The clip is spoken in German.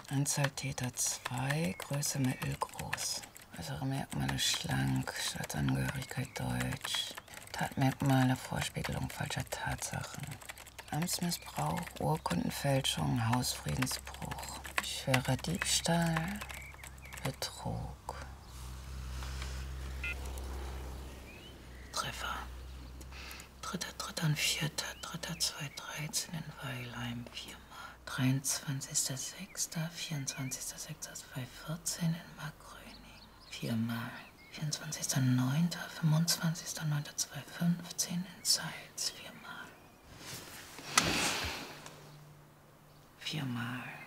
Anzahl Täter 2, Größe mittelgroß. Äußere Merkmale schlank, Staatsangehörigkeit deutsch. Tatmerkmale Vorspiegelung falscher Tatsachen. Amtsmissbrauch, Urkundenfälschung, Hausfriedensbruch. Schwerer Diebstahl, Betrug. Treffer. 3.3.4.3.2.13 in Weilheim 4 Mal. 23.06., 24.06.2014 in Markgröning 4 Mal. 24.09., 25.09.2015 in Zeitz 4 Mal. 4 Mal.